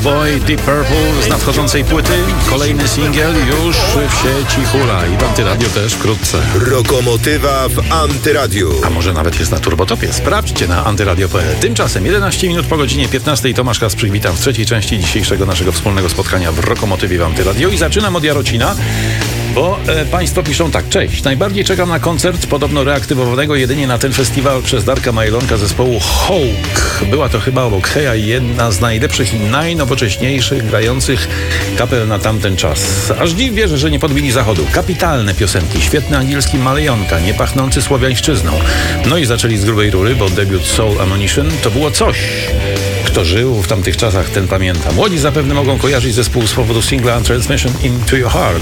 Boy, Deep Purple z nadchodzącej płyty. Kolejny singiel już w sieci hula i w Antyradio też wkrótce. Rokomotywa w Antyradiu. A może nawet jest na Turbotopie. Sprawdźcie na antyradio.pl. Tymczasem 11 minut po godzinie 15 Tomasz Kasprzyk witam w trzeciej części dzisiejszego naszego wspólnego spotkania w Rokomotywie w Antyradio i zaczynam od Jarocina. Bo państwo piszą tak, cześć, najbardziej czekam na koncert podobno reaktywowanego jedynie na ten festiwal przez Darka Majlonka zespołu Hawk. Była to chyba obok Heja jedna z najlepszych i najnowocześniejszych grających kapel na tamten czas. Aż dziw wierzę, że nie podbili zachodu. Kapitalne piosenki, świetny angielski Malejonka, nie pachnący słowiańszczyzną. No i zaczęli z grubej rury, bo debiut Soul Ammunition to było coś. Kto żył w tamtych czasach, ten pamięta. Młodzi zapewne mogą kojarzyć zespół z powodu singla Transmission Into Your Heart.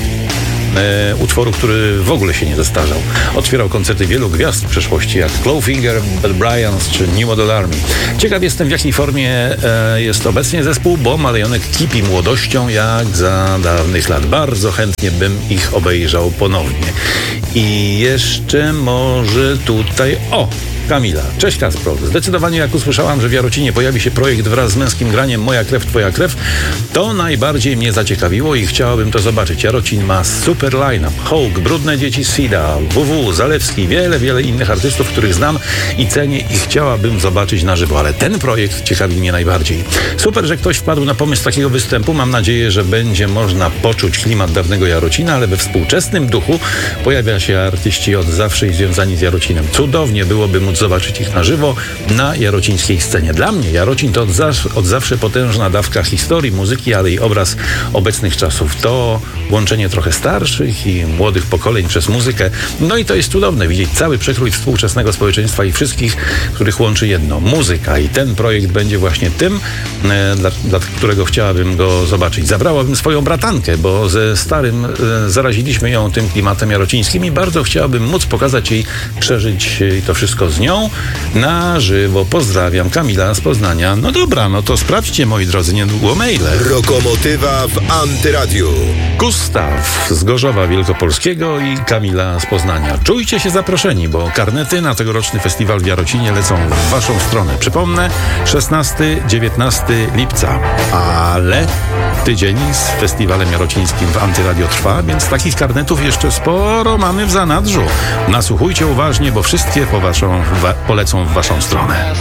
Utworu, który w ogóle się nie zestarzał. Otwierał koncerty wielu gwiazd w przeszłości, jak Clawfinger, Bad Bryans czy New Model Army. Ciekaw jestem, w jakiej formie jest obecnie zespół, bo Malejonek kipi młodością jak za dawnych lat. Bardzo chętnie bym ich obejrzał ponownie. I jeszcze może tutaj... Kamila. Cześć Kasprol. Zdecydowanie jak usłyszałam, że w Jarocinie pojawi się projekt wraz z męskim graniem Moja krew, twoja krew, to najbardziej mnie zaciekawiło i chciałabym to zobaczyć. Jarocin ma super line-up. Hawk, Brudne Dzieci Sida, WW, Zalewski, wiele innych artystów, których znam i cenię i chciałabym zobaczyć na żywo, ale ten projekt ciekawi mnie najbardziej. Super, że ktoś wpadł na pomysł takiego występu. Mam nadzieję, że będzie można poczuć klimat dawnego Jarocina, ale we współczesnym duchu pojawia się artyści od zawsze i związani z Jarocinem. Cudownie byłoby móc zobaczyć ich na żywo na jarocińskiej scenie. Dla mnie Jarocin to od zawsze potężna dawka historii, muzyki, ale i obraz obecnych czasów. To łączenie trochę starszych i młodych pokoleń przez muzykę. No i to jest cudowne, widzieć cały przekrój współczesnego społeczeństwa i wszystkich, których łączy jedno. Muzyka. I ten projekt będzie właśnie tym, dla którego chciałabym go zobaczyć. Zabrałabym swoją bratankę, bo ze starym zaraziliśmy ją tym klimatem jarocińskim i bardzo chciałabym móc pokazać jej, przeżyć to wszystko z nią na żywo. Pozdrawiam, Kamila z Poznania. No dobra, no to sprawdźcie, moi drodzy, niedługo maile. Rokomotywa w Antyradiu. Gustaw z Gorzowa Wielkopolskiego i Kamila z Poznania. Czujcie się zaproszeni, bo karnety na tegoroczny festiwal w Jarocinie lecą w waszą stronę. Przypomnę, 16-19 lipca. Ale tydzień z festiwalem jarocińskim w Antyradio trwa, więc takich karnetów jeszcze sporo mamy w zanadrzu. Nasłuchujcie uważnie, bo wszystkie polecą w waszą stronę.